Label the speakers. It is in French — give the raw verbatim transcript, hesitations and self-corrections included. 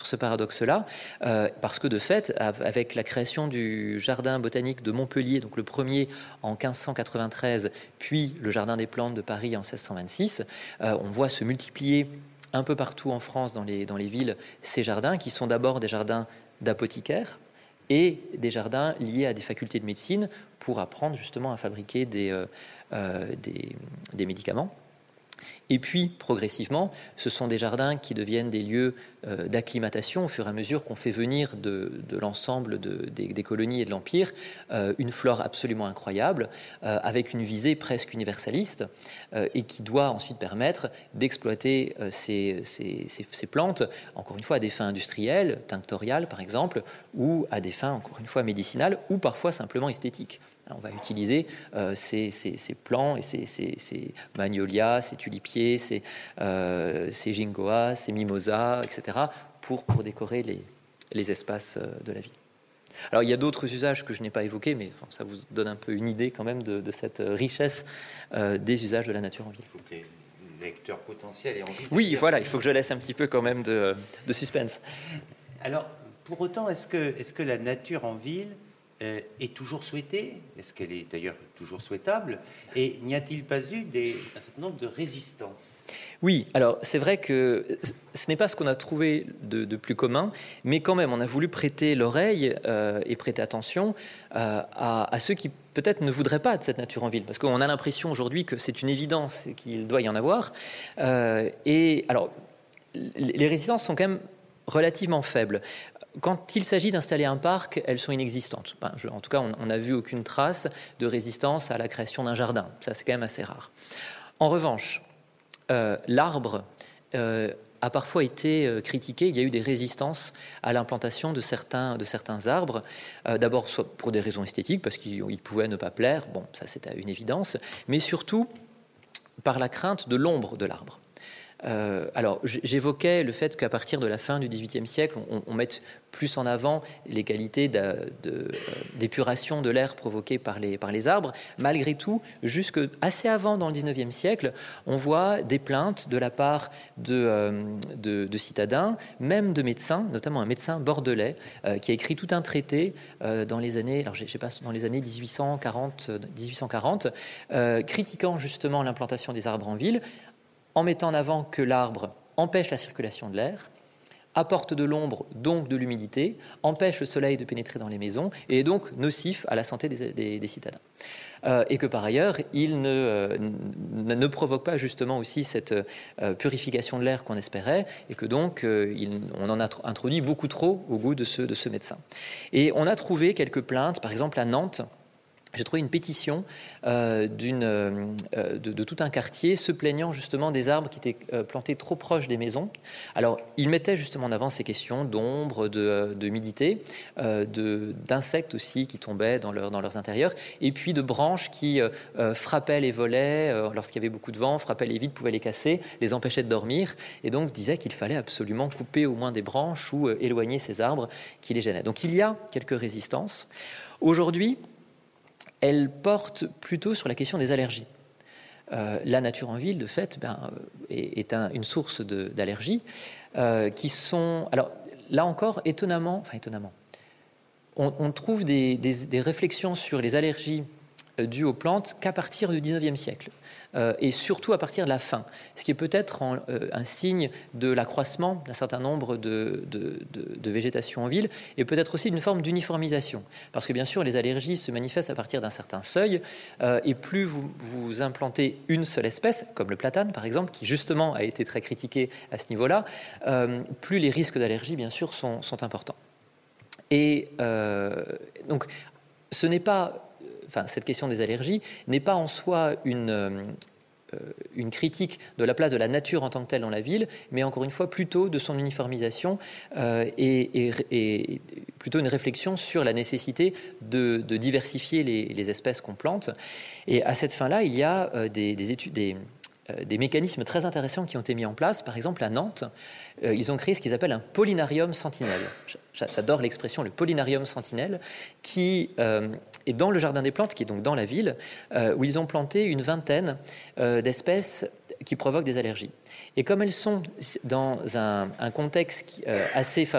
Speaker 1: ce paradoxe-là, euh, parce que de fait, avec la création du jardin botanique de Montpellier, donc le premier en quinze cent quatre-vingt-treize, puis le jardin des plantes de Paris en seize cent vingt-six, euh, on voit se multiplier un peu partout en France, dans les, dans les villes, ces jardins qui sont d'abord des jardins d'apothicaires et des jardins liés à des facultés de médecine pour apprendre justement à fabriquer des, euh, euh, des, des médicaments. Et puis, progressivement, ce sont des jardins qui deviennent des lieux euh, d'acclimatation au fur et à mesure qu'on fait venir de, de l'ensemble de, des, des colonies et de l'Empire euh, une flore absolument incroyable, euh, avec une visée presque universaliste, euh, et qui doit ensuite permettre d'exploiter euh, ces, ces, ces, ces plantes, encore une fois, à des fins industrielles, tinctoriales par exemple, ou à des fins, encore une fois, médicinales, ou parfois simplement esthétiques. On va utiliser euh, ces, ces, ces plants et ces, ces, ces magnolias, ces tulipiers, ces, euh, ces gingoas, ces mimosas, et cetera, pour, pour décorer les, les espaces de la ville. Alors, il y a d'autres usages que je n'ai pas évoqués, mais enfin, ça vous donne un peu une idée quand même de, de cette richesse euh, des usages de la nature en ville.
Speaker 2: Il faut que les lecteurs potentiels aient envie de
Speaker 1: Oui,
Speaker 2: dire.
Speaker 1: Voilà, il faut que je laisse un petit peu quand même de, de suspense.
Speaker 2: Alors, pour autant, est-ce que, est-ce que la nature en ville Euh, est toujours souhaitée? Est-ce qu'elle est d'ailleurs toujours souhaitable? Et n'y a-t-il pas eu des, un certain nombre de résistances?
Speaker 1: Oui, alors c'est vrai que ce n'est pas ce qu'on a trouvé de, de plus commun, mais quand même on a voulu prêter l'oreille euh, et prêter attention euh, à, à ceux qui peut-être ne voudraient pas de cette nature en ville, parce qu'on a l'impression aujourd'hui que c'est une évidence et qu'il doit y en avoir. Euh, et alors, les résistances sont quand même relativement faibles. Quand il s'agit d'installer un parc, elles sont inexistantes. Enfin, je, en tout cas, on n'a vu aucune trace de résistance à la création d'un jardin. Ça, c'est quand même assez rare. En revanche, euh, l'arbre euh, a parfois été euh, critiqué. Il y a eu des résistances à l'implantation de certains, de certains arbres. Euh, d'abord, soit pour des raisons esthétiques, parce qu'ils pouvaient ne pas plaire. Bon, ça, c'est une évidence. Mais surtout, par la crainte de l'ombre de l'arbre. Euh, alors, j'évoquais le fait qu'à partir de la fin du dix-huitième siècle, on, on mette plus en avant les qualités de, de, d'épuration de l'air provoquées par les, par les arbres. Malgré tout, jusque assez avant dans le dix-neuvième siècle, on voit des plaintes de la part de, euh, de, de citadins, même de médecins, notamment un médecin bordelais euh, qui a écrit tout un traité euh, dans les années, alors je sais pas, dans les années dix-huit cent quarante, dix-huit cent quarante euh, critiquant justement l'implantation des arbres en ville, en mettant en avant que l'arbre empêche la circulation de l'air, apporte de l'ombre, donc de l'humidité, empêche le soleil de pénétrer dans les maisons et est donc nocif à la santé des, des, des citadins. Euh, et que par ailleurs, il ne, euh, ne provoque pas justement aussi cette euh, purification de l'air qu'on espérait et que donc euh, il, on en a tr- introduit beaucoup trop au goût de ce, de ce médecin. Et on a trouvé quelques plaintes, par exemple à Nantes. J'ai trouvé une pétition euh, d'une, euh, de, de tout un quartier se plaignant justement des arbres qui étaient euh, plantés trop proches des maisons. Alors, ils mettaient justement en avant ces questions d'ombre, de, d'humidité, euh, de, d'insectes aussi qui tombaient dans, leur, dans leurs intérieurs, et puis de branches qui euh, euh, frappaient les volets euh, lorsqu'il y avait beaucoup de vent, frappaient les vitres, pouvaient les casser, les empêchaient de dormir, et donc disaient qu'il fallait absolument couper au moins des branches ou euh, éloigner ces arbres qui les gênaient. Donc, il y a quelques résistances. Aujourd'hui, elle porte plutôt sur la question des allergies. Euh, la nature en ville, de fait, ben, est, est un, une source de, d'allergies euh, qui sont... Alors, là encore, étonnamment, enfin étonnamment, on, on trouve des, des, des réflexions sur les allergies euh, dues aux plantes qu'à partir du dix-neuvième siècle. Euh, et surtout à partir de la fin, ce qui est peut-être en, euh, un signe de l'accroissement d'un certain nombre de, de, de, de végétation en ville, et peut-être aussi d'une forme d'uniformisation. Parce que bien sûr, les allergies se manifestent à partir d'un certain seuil, euh, et plus vous, vous implantez une seule espèce, comme le platane par exemple, qui justement a été très critiqué à ce niveau-là, euh, plus les risques d'allergie, bien sûr, sont, sont importants. Et euh, donc, ce n'est pas... Enfin, cette question des allergies n'est pas en soi une, euh, une critique de la place de la nature en tant que telle dans la ville, mais encore une fois plutôt de son uniformisation euh, et, et, et plutôt une réflexion sur la nécessité de, de diversifier les, les espèces qu'on plante. Et à cette fin-là, il y a euh, des, des études... Des, des mécanismes très intéressants qui ont été mis en place. Par exemple, à Nantes, euh, ils ont créé ce qu'ils appellent un pollinarium sentinelle. J'adore l'expression, le pollinarium sentinelle, qui euh, est dans le jardin des plantes, qui est donc dans la ville, euh, où ils ont planté une vingtaine euh, d'espèces qui provoquent des allergies. Et comme elles sont dans un, un contexte qui, euh, assez favorable,